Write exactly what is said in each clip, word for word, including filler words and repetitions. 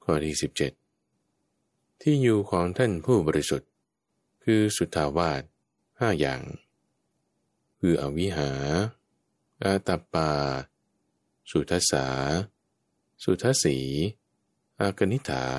ข้อที่สิบเจ็ดที่อยู่ของท่านผู้บริสุทธิ์คือสุทธาวาสห้าอย่างคืออวิหาอาตัปปาสุทัสสาสุทัสสีอากนิฐา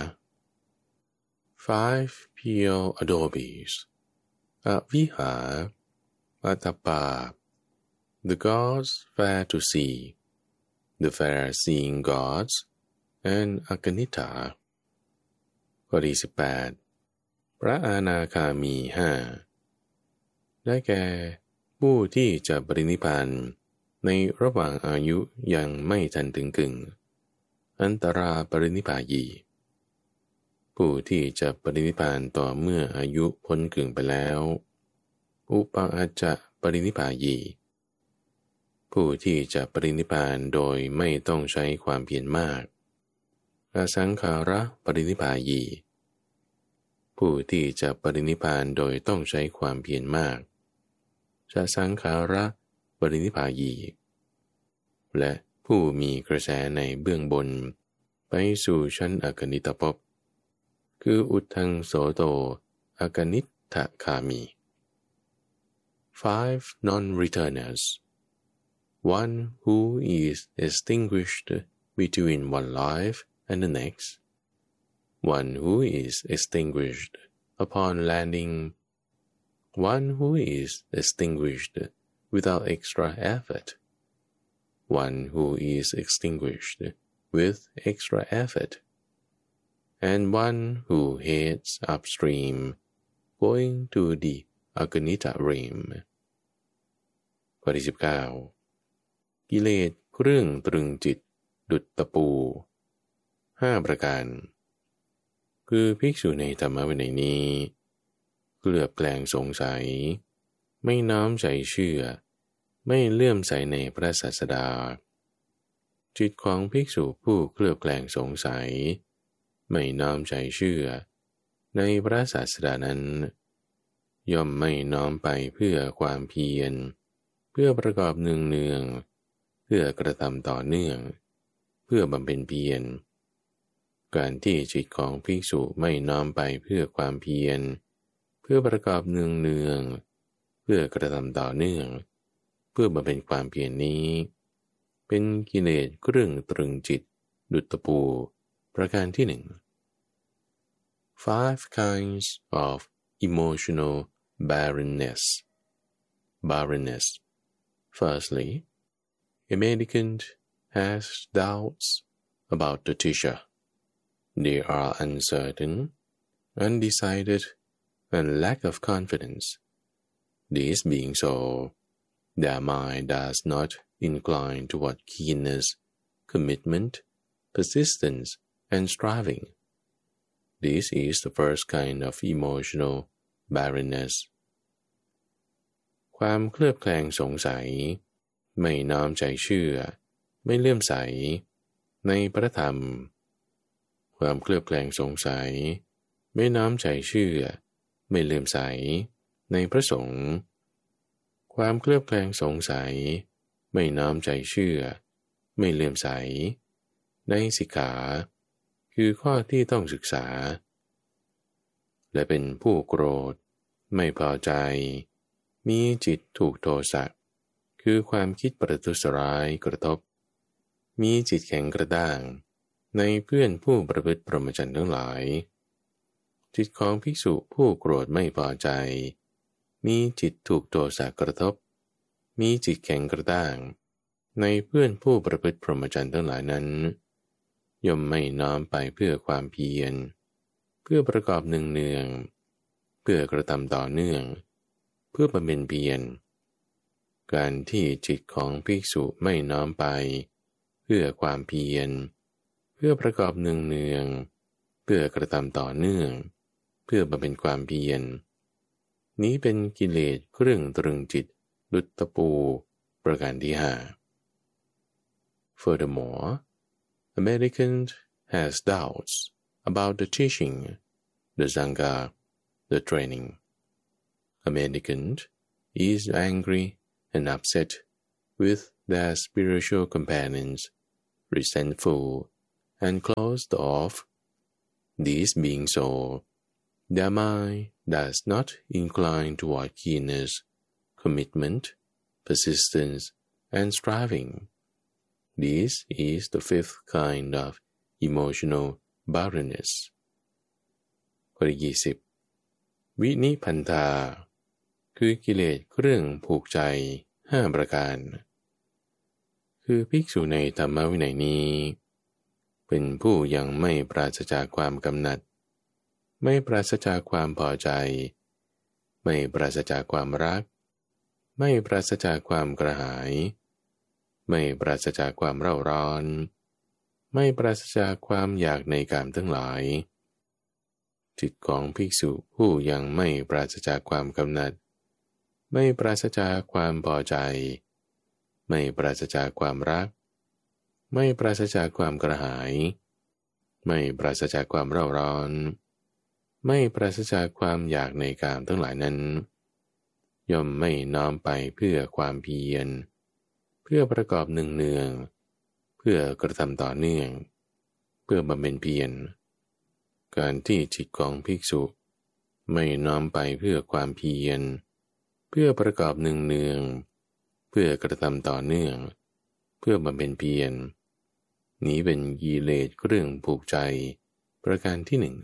five pure adobes aviha atapa the gods fair to see the fair seeing gods and akanita ข้อที่สิบแปดพระอนาคามีห้าได้แก่ผู้ที่จะปรินิพพานในระหว่างอายุยังไม่ทันถึงกึ่งอันตราปรินิพพายีผู้ที่จะปรินิพพานต่อเมื่ออายุพ้นกึ่งไปแล้วอุปาอาจจะปรินิพพายีผู้ที่จะปรินิพพานโดยไม่ต้องใช้ความเพียรมากอสังขาระปรินิพพายีผู้ที่จะปรินิพพานโดยต้องใช้ความเพียรมากจะสังขาระปรินิพพายีและผู้มีกระแสในเบื้องบนไปสู่ชั้นอกนิตภพคืออุทธังโสโตอกนิฏฐคามี five non-returners one who is extinguished between one life and the next one who is extinguished upon landing one who is extinguished without extra effort one who is extinguished with extra effort and one who heads upstream going to the Akanita realm ข้อที่สิบเก้ากิเลสเครื่องตรึงจิตดุจตะปูห้าประการคือภิกษุในธรรมวินัยนี้เกลือบแกลงสงสัยไม่น้อมใจเชื่อไม่เลื่อมใสในพระศาสดาจิตของภิกษุผู้เกลือบแกลงสงสัยไม่น้อมใจเชื่อในพระศาสดานั้นย่อมไม่น้อมไปเพื่อความเพียรเพื่อประกอบเนืองเนืองเพื่อกระทำต่อเนื่องเพื่อบำเพ็ญเพียรการที่จิตของภิกษุไม่น้อมไปเพื่อความเพียรเพื่อประกอบเนืองเนืองเพื่อกระทำต่อเนื่องเพื่อบำเพ็ญความเพียรนี้เป็นกิเลสเครื่องตรึงจิตดุจตะปูประการที่หนึ่ง five kinds of emotional barrenness barrenness firstly a mendicant has doubts about the teacher they are uncertain undecided and lack of confidence this being so their mind does not incline toward keenness commitment persistence and striving. This is the first kind of emotional barrenness. ความเคลือบแคลงสงสัยไม่น้อมใจเชื่อไม่เลื่อมใสในพระธรรมความเคลือบแคลงสงสัยไม่น้อมใจเชื่อไม่เลื่อมใสในพระสงฆ์ความเคลือบแคลงสงสัยไม่น้อมใจเชื่อไม่เลื่อมใสในสิกขาคือข้อที่ต้องศึกษาและเป็นผู้โกรธไม่พอใจมีจิตถูกโทสะคือความคิดประทุษร้ายกระทบมีจิตแข็งกระด้างในเพื่อนผู้ประพฤติพรหมจรรย์ทั้งหลายจิตของภิกษุผู้โกรธไม่พอใจมีจิตถูกโทสะกระทบมีจิตแข็งกระด้างในเพื่อนผู้ประพฤติพรหมจรรย์ทั้งหลายนั้นย่อมไม่น้อมไปเพื่อความเพียรเพื่อประกอบเนืองๆเพื่อกระทำต่อเนื่องเพื่อบำเพ็ญเพียรการที่จิตของภิกษุไม่น้อมไปเพื่อความเพียรเพื่อประกอบเนืองๆเพื่อกระทำต่อเนื่องเพื่อบำเพ็ญความเพียรนี้เป็นกิเลสเครื่องตรึงจิตดุจตะปูประการที่ห้า Furthermore, a mendicant has doubts about the teaching, the Sangha, the training. A mendicant is angry and upset with their spiritual companions, resentful and closed off This being so, their mind does not incline toward keenness, commitment, persistence, and striving. This is the fifth kind of emotional barrenness. ข้อที่ยี่สิบวินิพันธาคือกิเลสเครื่องผูกใจห้าประการคือภิกษุในธรรมวินัยนี้เป็นผู้ยังไม่ปราศจากความกำหนัดไม่ปราศจากความพอใจไม่ปราศจากความรักไม่ปราศจากความกระหายไม่ปราศจากความเร่าร้อนไม่ปราศจากความอยากในกามทั้งหลายจิตของภิกษุผู้ยังไม่ปราศจากความกำหนัดไม่ปราศจากความพอใจไม่ปราศจากความรักไม่ปราศจากความกระหายไม่ปราศจากความเร่าร้อนไม่ปราศจากความอยากในกามทั้งหลายนั้นย่อมไม่น้อมไปเพื่อความเพียรเพื่อประกอบเนืองๆเพื่อกระทำต่อเนื่องเพื่อบำเพ็ญเพียรการที่จิตของภิกษุไม่น้อมไปเพื่อความเพียรเพื่อประกอบเนืองๆเพื่อกระทำต่อเนื่องเพื่อบำเพ็ญเพียรนี้เป็นกิเลสเครื่องผูกใจประการที่หนึ่ง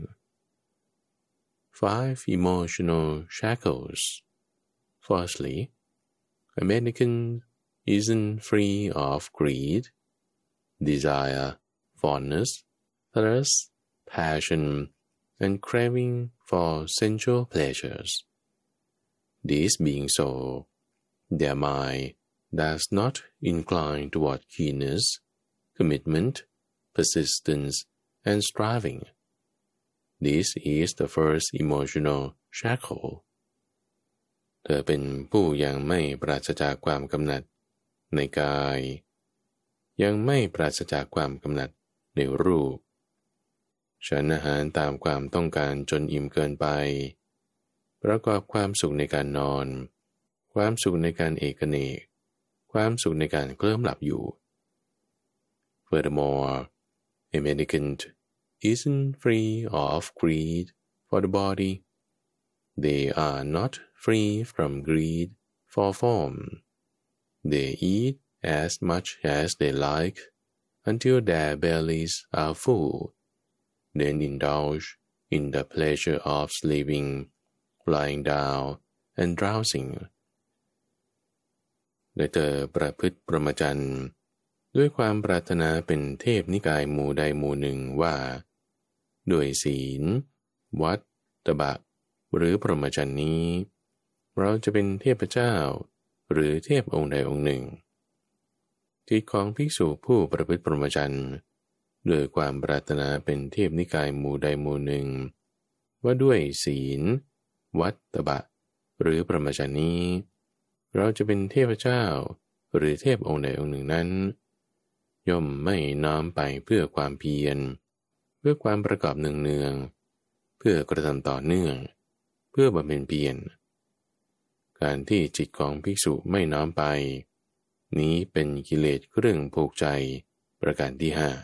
Five emotional shackles. Firstly, a mendicant isn't free of greed, desire, fondness, thirst, passion, and craving for sensual pleasures. This being so, their mind does not incline toward keenness, commitment, persistence, and striving. This is the first emotional shackle. เธอเป็นผู้ยังไม่ปราศจากความกำหนัดในกายยังไม่ปราศจากความกำหนัดในรูปฉันอาหารตามความต้องการจนอิ่มเกินไปประกอบความสุขในการนอนความสุขในการเอกเนกความสุขในการเคลิ้มหลับอยู่ Furthermore, a mendicant isn't free of greed for the body. They are not free from greed for form. They eat as much as they like until their bellies are full, then indulge in the pleasure of sleeping, lying down, and drowsing. และเธอประพฤติพรหมจรรย์ด้วยความปรารถนาเป็นเทพนิกายหมู่ใดหมู่หนึ่งว่าด้วยศีลวัดตบะหรือพรหมจรรย์นี้เราจะเป็นเทพเจ้าหรือเทพองค์ใดองค์หนึ่งจิตของภิกษุผู้ประพฤติพรหมจรรย์ด้วยความปรารถนาเป็นเทพนิกายหมู่ใดหมู่หนึ่งว่าด้วยศีลวัดตบะหรือพรหมจรรย์นี้เราจะเป็นเทพเจ้าหรือเทพองค์ใดองค์หนึ่งนั้นย่อมไม่น้อมไปเพื่อความเพียรเพื่อความประกอบเนืองๆเพื่อกระทำต่อเนื่องเพื่อบำเพ็ญเพียรการที่จิตของภิกษุไม่น้อมไปนี้เป็นกิเลสเครื่องผูกใจประการที่ห้า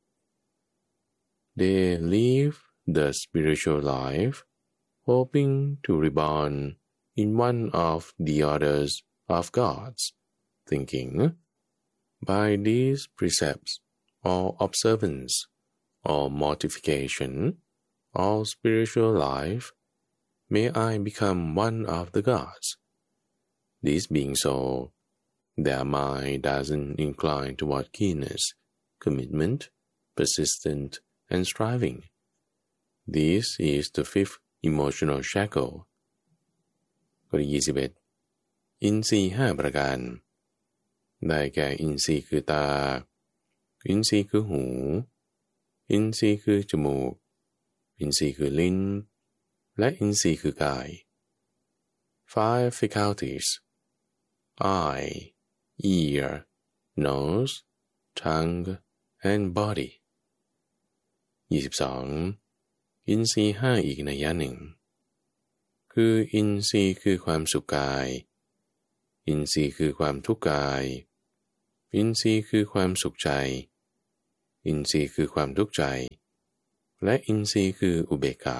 They live the spiritual life hoping to reborn in one of the orders of gods, thinking, by these precepts or observance or mortification or spiritual life, may I become one of the gods. This being so, their mind doesn't incline toward keenness, commitment, persistence, and striving. This is the fifth emotional shackle. ข้อที่ยี่สิบเอ็ดอินทรีย์ห้าประการได้แก่อินทรีย์คือตาอินทรีย์คือหูอินทรีย์คือจมูกอินทรีย์คือลิ้นและอินทรีย์คือกาย Five faculties: eye, ear, nose, tongue, and body. ยี่สิบสองอินทรีย์ห้าอีกนัยยะหนึ่งคืออินทรีย์คือความสุขกายอินทรีย์คือความทุกข์กายอินทรีย์คือความสุขใจอินทรีย์คือความทุกข์ใจและอินทรีย์คืออุเบกขา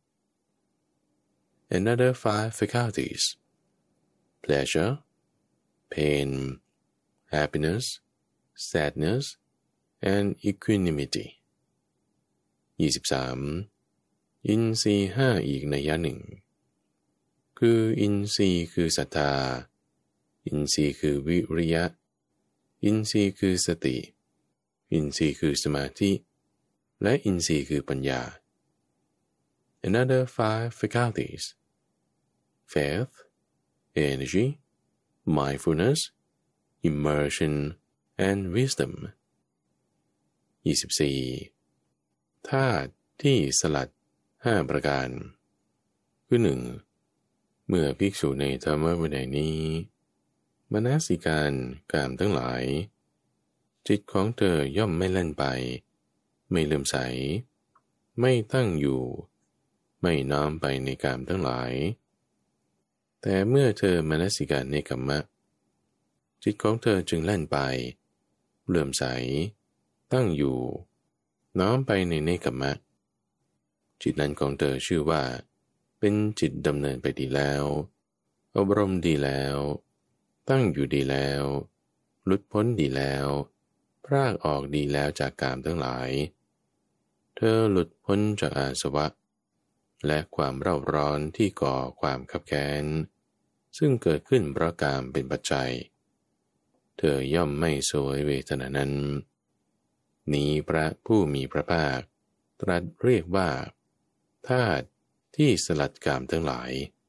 Another five faculties: pleasure, pain, happiness, sadness, and equanimity. ยี่สิบสามอินทรีย์ห้าอีกนัยยะหนึ่งคืออินทรีย์คือศรัทธาอินทรีย์คือวิริยะอินทรีย์คือสติอินทรีย์คือสมาธิและอินทรีย์คือปัญญา Another five faculties: faith, energy, mindfulness, immersion, and wisdom. ยี่สิบสี่ธาตุที่สลัดห้าประการคือหนึ่งเมื่อภิกษุในธรรมวินัยนี้มนสิการกามทั้งหลายจิตของเธอย่อมไม่เล่นไปไม่เลื่อมใสไม่ตั้งอยู่ไม่น้อมไปในกามทั้งหลายแต่เมื่อเธอมนสิการเนกขัมมะจิตของเธอจึงเล่นไปเลื่อมใสตั้งอยู่น้อมไปในเนกขัมมะจิตนั้นของเธอชื่อว่าเป็นจิตดำเนินไปดีแล้วอบรมดีแล้วตั้งอยู่ดีแล้วหลุดพ้นดีแล้วพรากออกดีแล้วจากกามทั้งหลายเธอหลุดพ้นจากอาสวะและความเร่าร้อนที่ก่อความคับแค้นซึ่งเกิดขึ้นเพราะกามเป็นปัจจัยเธอย่อมไม่โสวยเวทนานั้นนี้พระผู้มีพระภาคตรัสเรียกว่าธาตุที่สลัดกามทั้งหลาย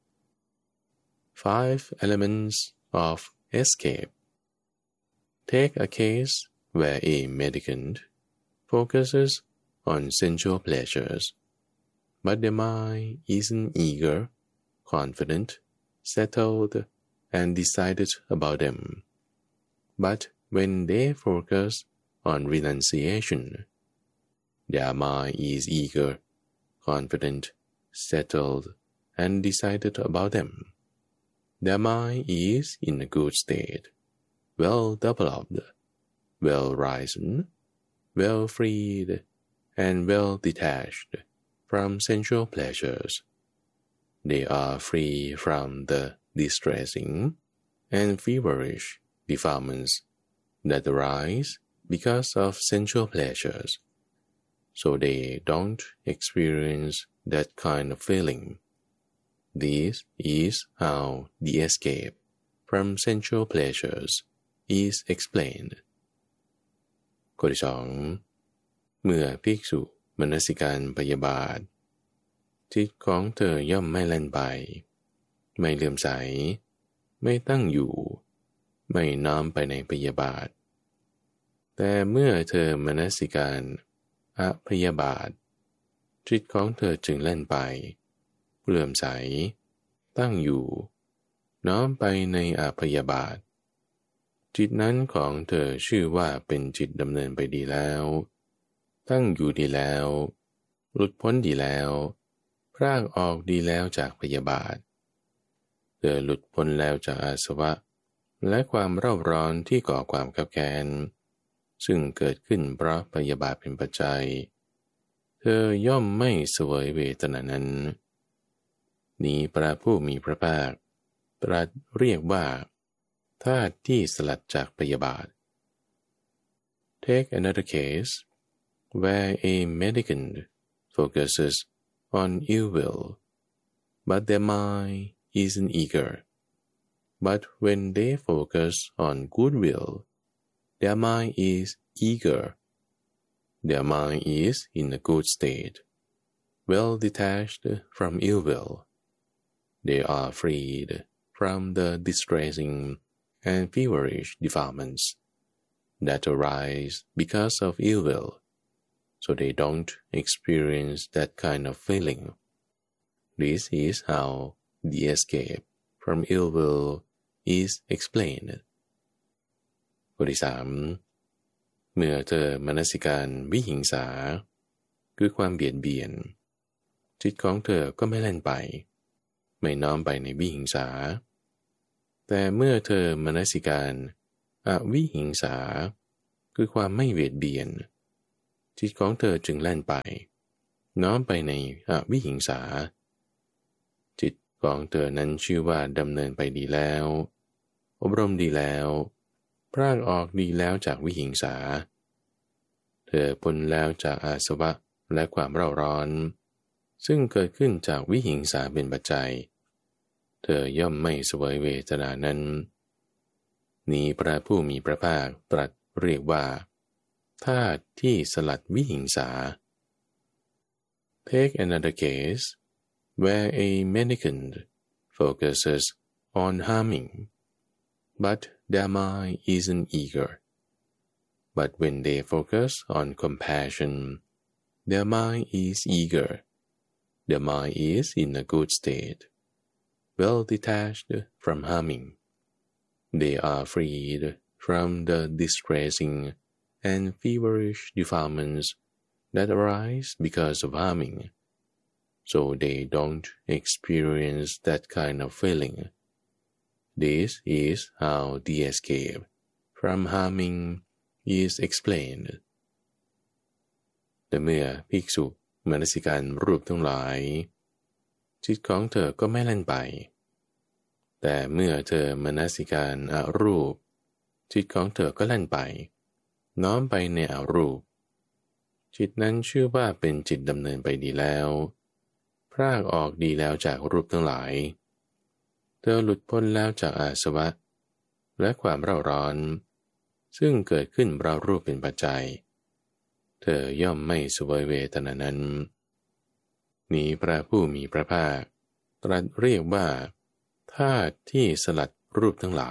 Five elements of escape. Take a case where a mendicant focuses on sensual pleasures, but the mind isn't eager, confident, settled, and decided about them. But when they focus on renunciation, their mind is eager, confident, settled, and decided about them. Their mind is in a good state, well developed, well risen, well freed, and well detached from sensual pleasures. They are free from the distressing and feverish defilements that arise because of sensual pleasures, so they don't experience that kind of feeling. This is how the escape from sensual pleasures is explained. ข้อที่สองเมื่อภิกษุมนสิการพยาบาทจิตของเธอย่อมไม่เล่นไปไม่เลื่อมใสไม่ตั้งอยู่ไม่น้อมไปในพยาบาทแต่เมื่อเธอมนสิการอพยาบาทจิตของเธอจึงเล่นไปเลื่อมใสตั้งอยู่น้อมไปในอพยาบาทจิตนั้นของเธอชื่อว่าเป็นจิตดำเนินไปดีแล้วตั้งอยู่ดีแล้วหลุดพ้นดีแล้วพรากออกดีแล้วจากพยาบาทเธอหลุดพ้นแล้วจากอาสวะและความเร่าร้อนที่ก่อความคับแค้นซึ่งเกิดขึ้นเพราะพยาบาทเป็นปัจจัยเธอย่อมไม่เสวยเวทนานั้นนี้พระผู้มีพระภาคตรัสเรียกว่าธาตุที่สลัดจากพยาบาท Take another case where a mendicant focuses on ill will, but their mind isn't eager. But when they focus on good will, their mind is eager. Their mind is in a good state, well detached from ill will. They are freed from the distressing and feverish defilements that arise because of ill will, so they don't experience that kind of feeling. This is how the escape from ill will is explained. ข้อที่สามเมื่อเธอมนสิการวิหิงสาคือความเบียดเบียนจิตของเธอก็ไม่เล่นไปไม่น้อมไปในวิหิงสาแต่เมื่อเธอมนสิการอวิหิงสาคือความไม่เบียดเบียนจิตของเธอจึงเล่นไปน้อมไปในอวิหิงสาจิตของเธอนั้นชื่อว่าดำเนินไปดีแล้วอบรมดีแล้วพรากออกดีแล้วจากวิหิงสาเธอพ้นแล้วจากอาสวะและความเร่าร้อนซึ่งเกิดขึ้นจากวิหิงสาเป็นปัจจัยเธอย่อมไม่เสวยเวทนานั้นนี้พระผู้มีพระภาคตรัสเรียกว่าธาตุที่สลัดวิหิงสา Take another case where a mendicant focuses on harming, but their mind isn't eager. But when they focus on compassion, their mind is eager. Their mind is in a good state, well detached from harming. They are freed from the distressing and feverish defilements that arise because of harming, so they don't experience that kind of feeling. This is how the escape from harming is explained. แต่เมื่อภิกษุมนสิการรูปทั้งหลายจิตของเธอก็ไม่เล่นไปแต่เมื่อเธอมนสิการอรูปจิตของเธอก็เล่นไปน้อมไปในอรูปจิตนั้นชื่อว่าเป็นจิตดำเนินไปดีแล้วพรากออกดีแล้วจากรูปทั้งหลายเธอหลุดพ้นแล้วจากอาสวะและความเร่าร้อนซึ่งเกิดขึ้นเพราะรูปเป็นปัจจัยเธอย่อมไม่เสวยเวทนานั้นนี้พระผู้มีพระภาคตรัสเรียกว่าธาตุที่สลัดรูปทั้งหลาย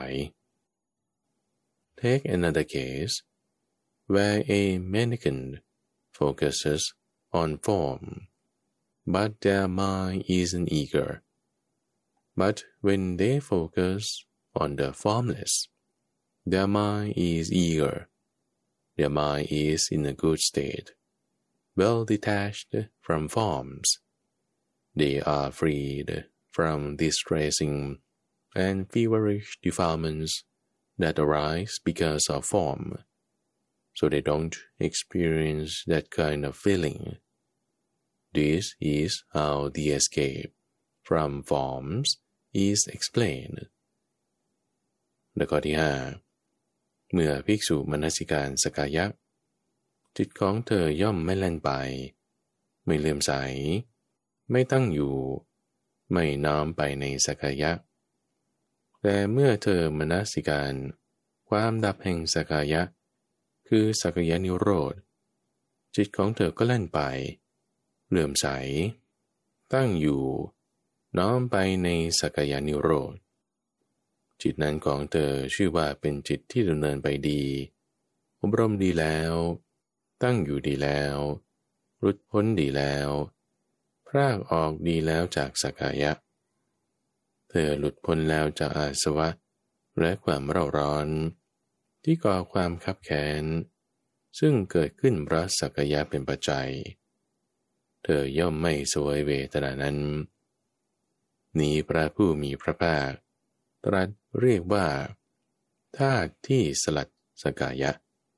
Take another case where a mendicant focuses on form, but their mind isn't eager. But when they focus on the formless, their mind is eager. Their mind is in a good state, well detached from forms. They are freed from distressing and feverish defilements that arise because of form, so they don't experience that kind of feeling. This is how the escape from forms is explained. และข้อที่ห้าเมื่อภิกษุมนสิการสกายะจิตของเธอย่อมไม่เล่นไปไม่เลื่อมใสไม่ตั้งอยู่ไม่น้อมไปในสกายะแต่เมื่อเธอมนสิการความดับแห่งสกายะคือสักยนิโรธจิตของเธอก็เล่นไปเลื่อมใสตั้งอยู่น้อมไปในสักยนิโรธจิตนั้นของเธอชื่อว่าเป็นจิตที่ดำเนินไปดีอบรมดีแล้วตั้งอยู่ดีแล้วหลุดพ้นดีแล้วพรากออกดีแล้วจากสักายะเธอหลุดพ้นแล้วจากอาสวะและความเร่าร้อนที่ก่อความคับแค้นซึ่งเกิดขึ้นเพราะสักยะเป็นปัจจัยเธอย่อมไม่เสวยเวทนานั้นนี้พระผู้มีพระภาคตรัสเรียกว่าธาตุที่สลัดสกายะ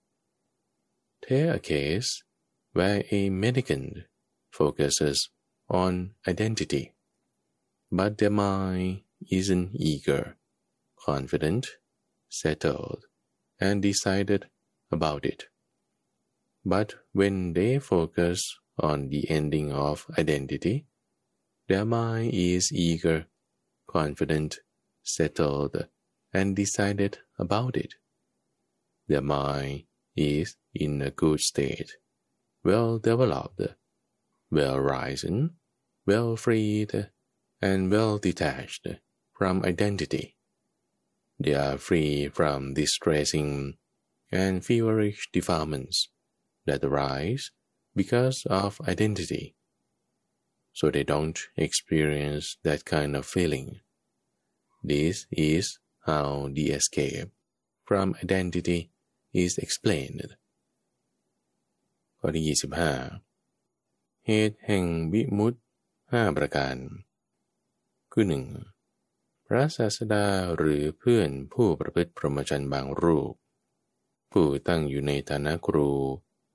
Take a case where a mendicant focuses on identity, but their mind isn't eager, confident, settled, and decided about it. But when they focus on the ending of identity, their mind is eager, confident, settled, and decided about it. Their mind is in a good state, well developed, well risen, well freed, and well detached from identity. They are free from distressing and feverish defilements that arise because of identity, so they don't experience that kind of feeling. This is how the escape from identity is explained. ข้อที่ยี่สิบห้าเหตุแห่งวิมุตติห้าประการคือหนึ่งพระศาสดาหรือเพื่อนผู้ประพฤติพรหมจรรย์บางรูปผู้ตั้งอยู่ในฐานะครู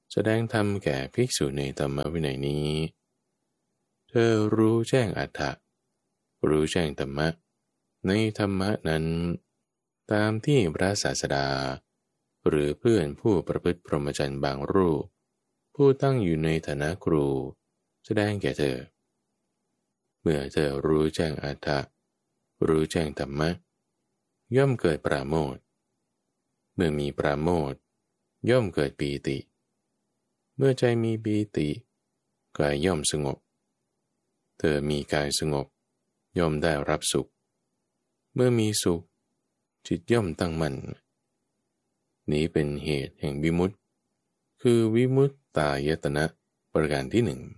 แสดงธรรมแก่ภิกษุในธรรมวินัยนี้เธอรู้แจ้งอรรถะรู้แจ้งธรรมะในธรรมะนั้นตามที่พระศาสดาหรือเพื่อนผู้ประพฤติพรหมจรรย์บางรูปผู้ตั้งอยู่ในฐานะครูแสดงแก่เธอเมื่อเธอรู้แจ้งอรรถะรู้แจ้งธรรมะย่อมเกิดปราโมทย์เมื่อมีปราโมทย์ย่อมเกิดปีติเมื่อใจมีปีติกายย่อมสงบเธอมีกายสงบย่อมได้รับสุขเมื่อมีสุขจิตย่อมตั้งมั่นนี้เป็นเหตุแห่งวิมุตติคือวิมุตตายตนะประการที่หนึ่ง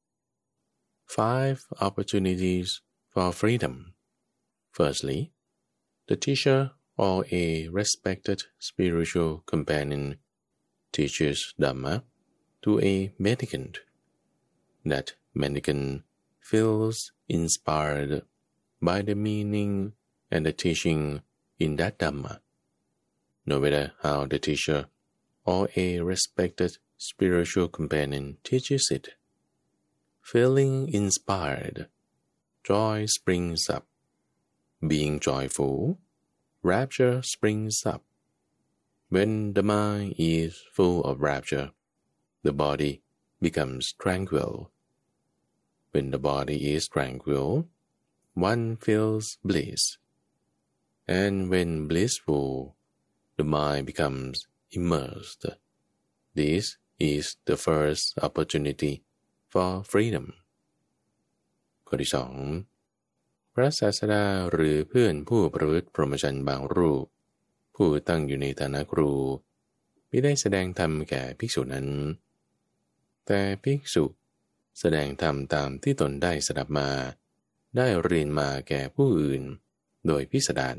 Five opportunities for freedom. Firstly, the teacher or a respected spiritual companion teaches Dhamma to a mendicant. That mendicant feels inspired by the meaning and the teaching in that Dhamma. No matter how the teacher or a respected spiritual companion teaches it, feeling inspired, joy springs up. Being joyful, rapture springs up. When the mind is full of rapture, the body becomes tranquil. When the body is tranquil, one feels bliss. And when blissful, the mind becomes immersed. This is the first opportunity for freedom. ข้อที่สองพระศาสดาหรือเพื่อนผู้ประพฤติพรหมจรรย์บางรูปผู้ตั้งอยู่ในฐานะครูมิได้แสดงธรรมแก่ภิกษุนั้นแต่ภิกษุแสดงธรรมตามที่ตนได้สดับมาได้เรียนมาแก่ผู้อื่นโดยพิสดาร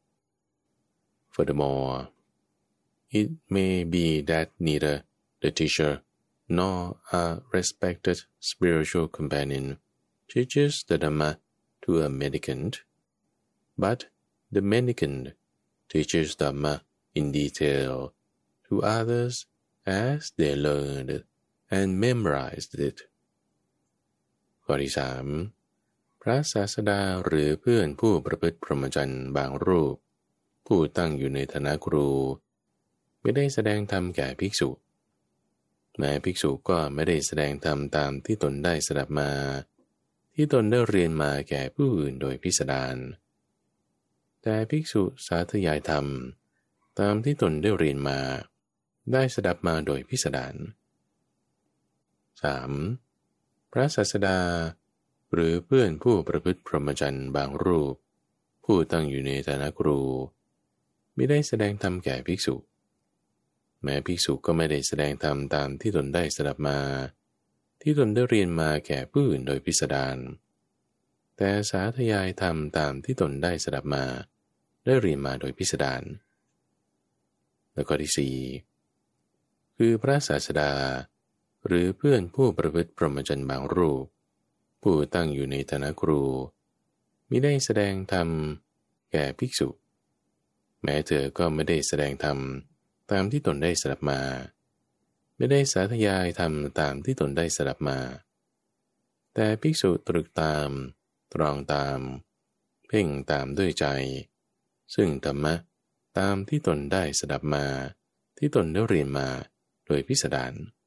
Furthermore, it may be that neither the teacher nor a respected spiritual companion teaches the Dhamma to a mendicant, but the mendicant teaches Dhamma in detail to others as they learned and memorized it. ข้อที่สามพระศาสดาหรือเพื่อนผู้ประพฤติพรหมจรรย์บางรูปผู้ตั้งอยู่ในฐานะครูไม่ได้แสดงธรรมแก่ภิกษุแม้ภิกษุก็ไม่ได้แสดงธรรมตามที่ตนได้สดับมาที่ตนได้เรียนมาแก่ผู้อื่นโดยพิสดารแต่ภิกษุสาธยายธรรมตามที่ตนได้เรียนมาได้สดับมาโดยพิสดาร สาม. พระศาสดาหรือเพื่อนผู้ประพฤติพรหมจรรย์บางรูปผู้ตั้งอยู่ในฐานะครูไม่ได้แสดงธรรมแก่ภิกษุแม้ภิกษุก็ไม่ได้แสดงธรรมตามที่ตนได้สดับมาที่ตนได้เรียนมาแก่ผู้อื่นโดยพิสดารแต่สาธยายธรรมตามที่ตนได้สดับมาได้เรียนมาโดยพิสดารและข้อที่สี่คือพระศาสดาหรือเพื่อนผู้ประพฤติพรหมจรรย์บางรูปผู้ตั้งอยู่ในฐานะครูมิได้แสดงธรรมแก่ภิกษุแม้เธอก็ไม่ได้แสดงธรรมตามที่ตนได้สดับมาไม่ได้สาธยายธรรมตามที่ตนได้สดับมาแต่ภิกษุตรึกตามตรองตามเพ่งตามด้วยใจซึ่งธรรมะตามที่ตนได้สดับมาที่ตนได้เรียนมาโดยพิสดาร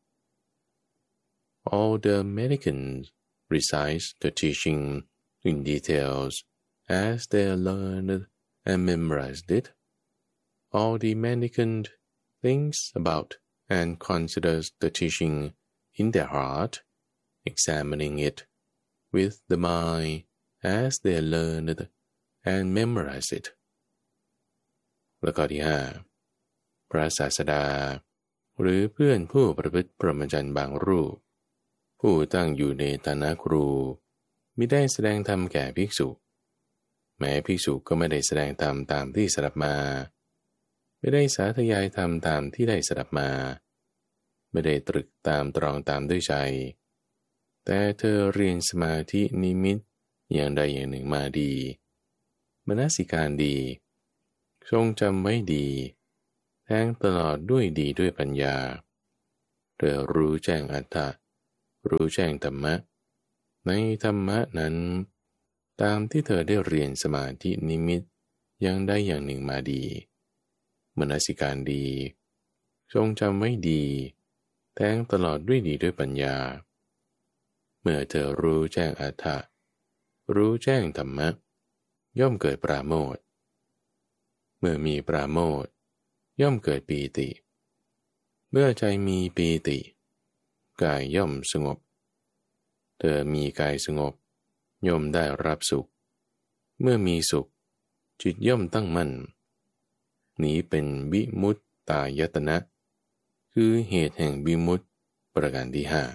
All the mendicants recite the teaching in details as they learned and memorized it. All the mendicant thinks about and considers the teaching in their heart, examining it with the mind as they learned and memorized it. และข้อที่ห้าพระศาสดาหรือเพื่อนผู้ประพฤติพรหมจรรย์บางรูปผู้ตั้งอยู่ในฐานะครูมิได้แสดงธรรมแก่ภิกษุแม้ภิกษุก็ไม่ได้แสดงธรรมตามที่สดับมาไม่ได้สาธยายธรรมตามที่ได้สดับมาไม่ได้ตรึกตามตรองตามด้วยใจแต่เธอเรียนสมาธินิมิตอย่างใดอย่างหนึ่งมาดีมนสิการดีทรงจำไว้ดีแทงตลอดด้วยดีด้วยปัญญาเธอรู้แจ้งอัตถะรู้แจ้งธรรมะในธรรมะนั้นตามที่เธอได้เรียนสมาธินิมิตอย่างใดอย่างหนึ่งมาดีมนสิการดีทรงจำไว้ดีแทงตลอดด้วยดีด้วยปัญญาเมื่อเธอรู้แจ้งอัตถะรู้แจ้งธรรมะย่อมเกิดปราโมทย์เมื่อมีปราโมทย์ย่อมเกิดปีติเมื่อใจมีปีติกายย่อมสงบเธอมีกายสงบย่อมได้รับสุขเมื่อมีสุขจิตย่อมตั้งมั่นนี้เป็นวิมุตตายตนะคือเหตุแห่งวิมุตติประการที่ห้า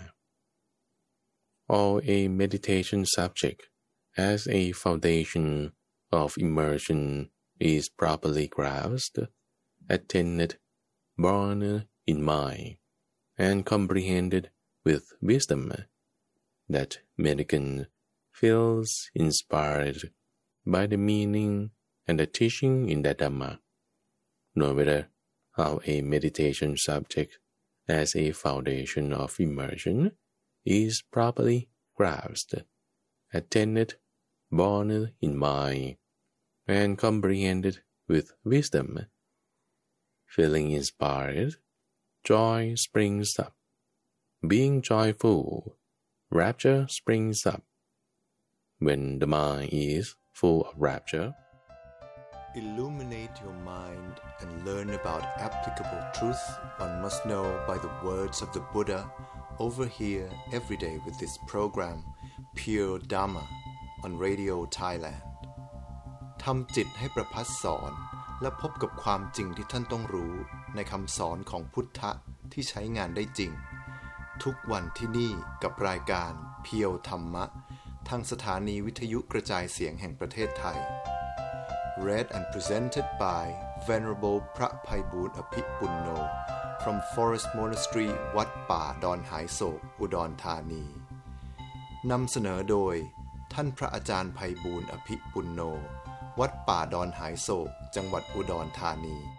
All a meditation subject as a foundation of immersion is properly grasped, attended, borne in mind, and comprehended with wisdom. That mendicant feels inspired by the meaning and the teaching in that Dhamma. No matter how a meditation subject as a foundation of immersion is properly grasped, attended, borne in mind, and comprehended with wisdom. Feeling inspired, joy springs up. Being joyful, rapture springs up. When the mind is full of rapture, illuminate your mind and learn about applicable truth one must know by the words of the Buddha over here every day with this program Pure Dhamma on Radio Thailand ทำจิตให้ประพัดสอนและพบกับความจริงที่ท่านต้องรู้ในคำสอนของพุทธะที่ใช้งานได้จริงทุกวันที่นี่กับรายการเพียวธรรมะทางสถานีวิทยุกระจายเสียงแห่งประเทศไทย Read and presented by Venerable พระไพบูลย์อภิปุณโญ from Forest Monastery วัดป่าดอนหายโศกอุดรธานีนำเสนอโดยท่านพระอาจารย์ไพบูลย์อภิปุณโญ วัดป่าดอนหายโศกจังหวัดอุดรธานี